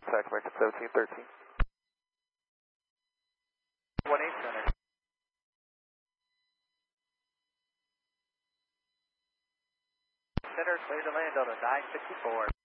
Tax American 1713. 18 center. Center, clear to land on a 954.